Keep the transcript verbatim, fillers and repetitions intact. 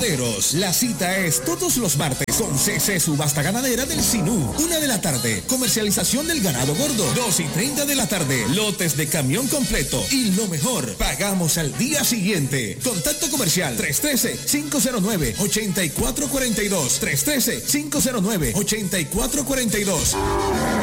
Ganaderos. La cita es todos los martes con C C Subasta Ganadera del Sinú. Una de la tarde, comercialización del ganado gordo. Dos y treinta de la tarde, lotes de camión completo. Y lo mejor, pagamos al día siguiente. Contacto comercial tres uno tres, cinco cero nueve, ocho cuatro cuatro dos. tres uno tres, cinco cero nueve, ocho cuatro cuatro dos.